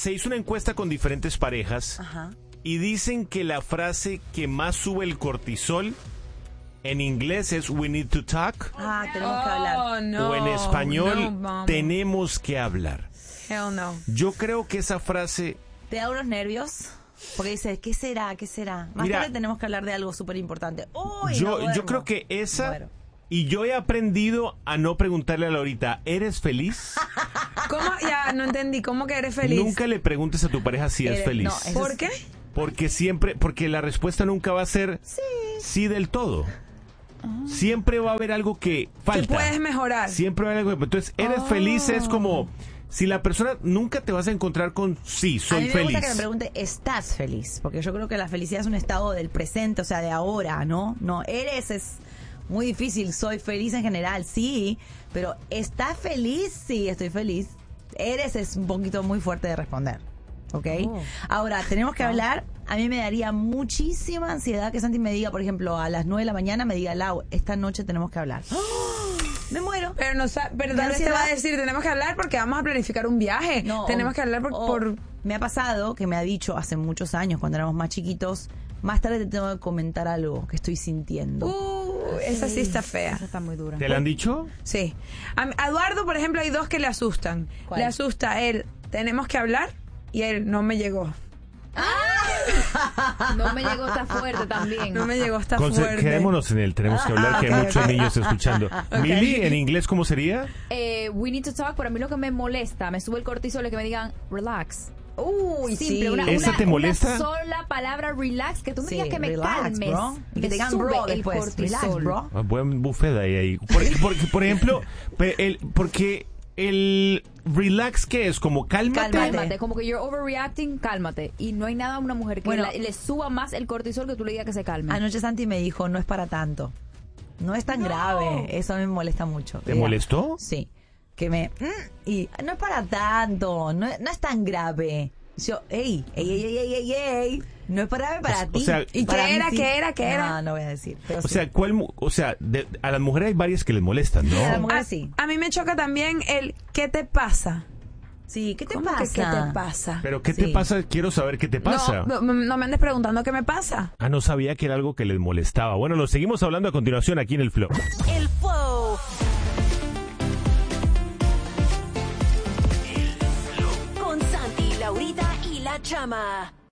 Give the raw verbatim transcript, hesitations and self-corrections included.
se hizo una encuesta con diferentes parejas. Ajá. Y dicen que la frase que más sube el cortisol en inglés es we need to talk. Ah, tenemos que hablar. Oh, no. O en español, no, mama. tenemos que hablar. Hell no. Yo creo que esa frase... ¿Te da unos nervios? Porque dices, ¿qué será? ¿Qué será? Más Mira, tarde tenemos que hablar de algo súper importante. Uy, yo, no duermo. yo creo que esa... Muero. Y yo he aprendido a no preguntarle a Laurita, ¿eres feliz? ¿Cómo? Ya, no entendí. ¿Cómo que eres feliz? Nunca le preguntes a tu pareja si es Eres- feliz. no, eso ¿Por es- qué? Porque siempre, porque la respuesta nunca va a ser Sí. sí del todo. Siempre va a haber algo que falta. Que puedes mejorar. Siempre va a haber algo que... Entonces, eres feliz es como... Si la persona... Nunca te vas a encontrar con sí, A soy mí me feliz. gusta que me pregunte, ¿estás feliz? Porque yo creo que la felicidad es un estado del presente, o sea, de ahora, ¿no? No, eres es muy difícil, soy feliz en general, sí, pero ¿estás feliz? Sí, estoy feliz. Eres es un poquito muy fuerte de responder, ¿ok? Oh. Ahora, tenemos que hablar. A mí me daría muchísima ansiedad que Santi me diga, por ejemplo, a las nueve de la mañana, me diga, Lau, esta noche tenemos que hablar. Me muero. Pero, no, sa- pero ¿De tal vez te va a ansiedad? decir, tenemos que hablar porque vamos a planificar un viaje. No, tenemos o- que hablar por, o por... Me ha pasado que me ha dicho hace muchos años, cuando éramos más chiquitos, más tarde te tengo que comentar algo que estoy sintiendo. Uh, esa sí está fea. Esa está muy dura. ¿Te la han dicho? Sí. A, a Eduardo, por ejemplo, hay dos que le asustan. ¿Cuál? Le asusta a él, tenemos que hablar, y él, no me llegó. No me llegó tan fuerte también. No me llegó, está Conce- fuerte. Quedémonos en él, tenemos que hablar, Ah, que ok, hay muchos ok. niños escuchando. Mili, en inglés, ¿cómo sería? Eh, we need to talk, pero a mí lo que me molesta, me sube el cortisol es que me digan relax. Uy, Simple, sí. una, ¿Esa una- te molesta? Una sola palabra relax, que tú me Sí, digas que me relax, calmes. bro. Y que me te digan sube bro el después. cortisol. Relax, bro. Ah, buen buffet ahí. ahí. Porque, porque, por ejemplo, pe- el, porque el relax, ¿qué es? Como cálmate. Cálmate. Cálmate, como que you're overreacting, cálmate. Y no hay nada a una mujer que Bueno. la- le suba más el cortisol que tú le digas que se calme. Anoche Santi me dijo, no es para tanto. No es tan grave. Eso a mí me molesta mucho. ¿Te Diga, molestó? Sí. Que me... mm, y no es para tanto. No, es- no es tan grave. Yo, ey, ey, ey, ey, ey, ey, ey. No es para, para O- o ti. sea- ¿Y Para qué mí era, sí. qué era, qué era? No, no voy a decir. Pero O sí. sea, ¿cuál, mu- o sea de- a las mujeres hay varias que les molestan, A la ¿no? mujer A, sí. a mí me choca también el ¿qué te pasa? Sí, ¿qué te ¿Cómo pasa? que qué te pasa? Pero ¿qué te Sí. pasa? Quiero saber qué te pasa. No, no, no me andes preguntando qué me pasa. Ah, no sabía que era algo que les molestaba. Bueno, lo seguimos hablando a continuación aquí en el Flow. El Flow. Con Santi, Laurita y la Chama.